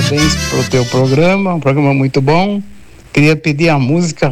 parabéns pro teu programa, um programa muito bom. Queria pedir a música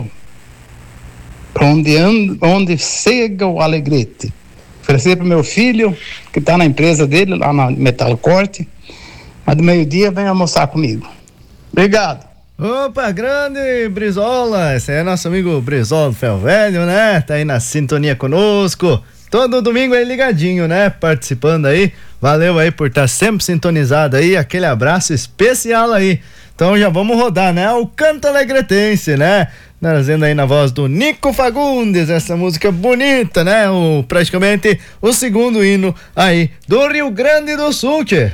Onde Chega o Alegrete. Oferecer pro meu filho, que tá na empresa dele, lá na Metal Corte. Mas do meio-dia vem almoçar comigo. Obrigado. Opa, grande Brizola, esse é nosso amigo Brizola do Ferro Velho, né? Tá aí na sintonia conosco, todo domingo aí ligadinho, né? Participando aí, valeu aí por estar sempre sintonizado aí, aquele abraço especial aí. Então já vamos rodar, né? O Canto Alegretense, né? Trazendo aí na voz do Nico Fagundes, essa música bonita, né? Praticamente o segundo hino aí do Rio Grande do Sul, tchê.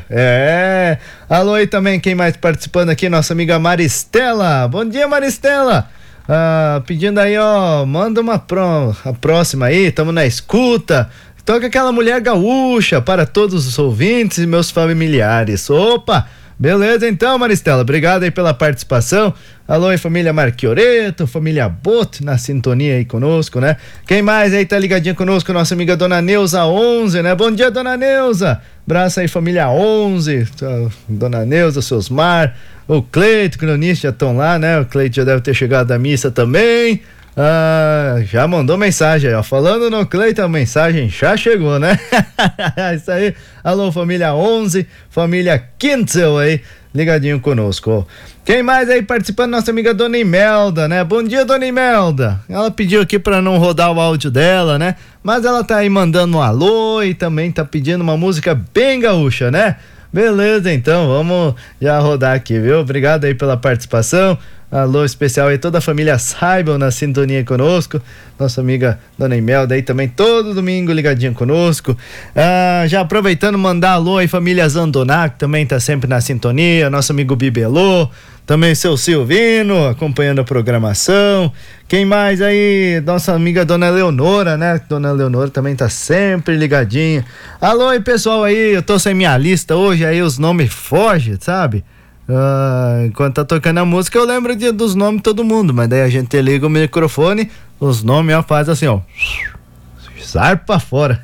Alô aí também, quem mais participando aqui? Nossa amiga Maristela. Bom dia, Maristela. Pedindo aí, ó, manda a próxima aí, tamo na escuta. Toca aquela mulher gaúcha para todos os ouvintes e meus familiares. Opa! Beleza então, Maristela, obrigado aí pela participação. Alô aí, família Marchioreto, família Boto, na sintonia aí conosco, né? Quem mais aí tá ligadinha conosco? Nossa amiga Dona Neuza 11, né? Bom dia, Dona Neuza. Abraço aí, família 11, Dona Neuza, seus Mar, o Cleito, o cronista já estão lá, né? O Cleito já deve ter chegado da missa também. Já mandou mensagem aí, ó. Falando no Cleiton, a mensagem já chegou, né? Isso aí. Alô, família 11, família Quintzel aí, ligadinho conosco. Quem mais aí participando? Nossa amiga Dona Imelda, né? Bom dia, Dona Imelda. Ela pediu aqui pra não rodar o áudio dela, né? Mas ela tá aí mandando um alô e também tá pedindo uma música bem gaúcha, né? Beleza, então, vamos já rodar aqui, viu? Obrigado aí pela participação. Alô especial aí, toda a família Saibel na sintonia conosco. Nossa amiga Dona Imelda aí também, todo domingo ligadinho conosco. Já aproveitando, mandar alô aí, família Zandonac, também tá sempre na sintonia. Nosso amigo Bibelô, também seu Silvino, acompanhando a programação. Quem mais aí? Nossa amiga Dona Leonora, né? Dona Leonora também tá sempre ligadinha. Alô aí, pessoal aí, eu tô sem minha lista hoje, aí os nomes fogem, sabe? Enquanto tá tocando a música eu lembro dos nomes de todo mundo, mas daí a gente liga o microfone, os nomes ó, faz assim, ó, zarpa fora.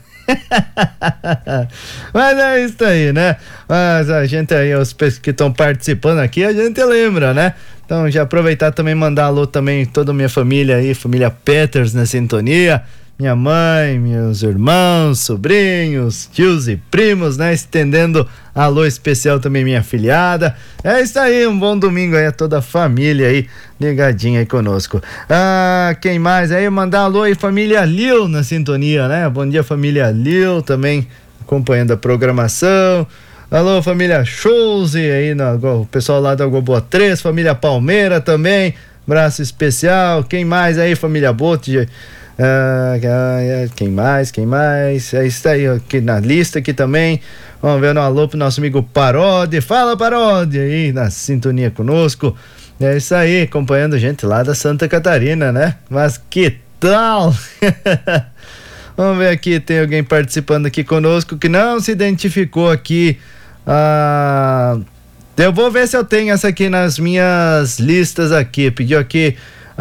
Mas é isso aí, né? Mas a gente aí, os que estão participando aqui, a gente lembra, né? Então já aproveitar também, mandar alô também toda a minha família aí, família Peters na sintonia, minha mãe, meus irmãos, sobrinhos, tios e primos, né? Estendendo alô especial também minha afilhada. É isso aí, um bom domingo aí a toda a família aí, ligadinha aí conosco. Quem mais aí? Mandar alô aí, família Lil na sintonia, né? Bom dia, família Lil, também acompanhando a programação. Alô, família Chose aí, o pessoal lá da Goboa 3, família Palmeira também, braço especial. Quem mais aí, família Bote? Quem mais? É isso aí, aqui na lista aqui também. Vamos ver um alô pro nosso amigo Parode. Fala, Parode, aí na sintonia conosco. É isso aí, acompanhando gente lá da Santa Catarina, né? Mas que tal? Vamos ver aqui, tem alguém participando aqui conosco que não se identificou aqui. Eu vou ver se eu tenho essa aqui nas minhas listas aqui. Pediu aqui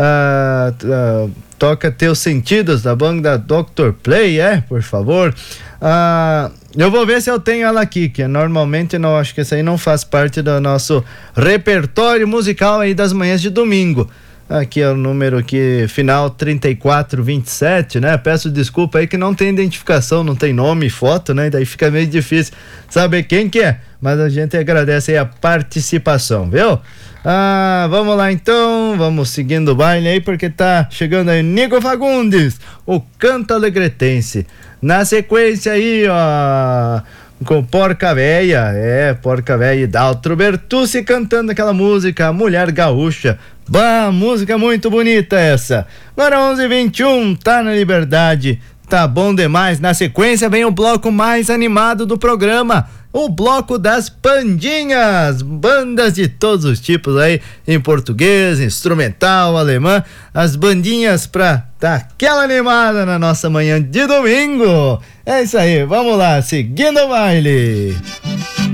Toca Teus Sentidos, da banda Dr. Play, por favor. Eu vou ver se eu tenho ela aqui, que normalmente não, acho que essa aí não faz parte do nosso repertório musical aí das manhãs de domingo. Aqui é o número aqui, final 3427, né? Peço desculpa aí que não tem identificação, não tem nome e foto, né? Daí fica meio difícil saber quem que é, mas a gente agradece aí a participação, viu? Vamos lá então, vamos seguindo o baile aí, porque tá chegando aí Nico Fagundes, o Canto Alegretense. Na sequência aí, ó, com Porca Véia, Porca Véia e Daltro Bertucci cantando aquela música Mulher Gaúcha. Bah, música muito bonita essa. Agora 11h21, tá na Liberdade, tá bom demais. Na sequência vem o bloco mais animado do programa, o bloco das bandinhas, bandas de todos os tipos aí, em português, instrumental, alemã, as bandinhas pra dar aquela animada na nossa manhã de domingo. É isso aí, vamos lá, seguindo o baile.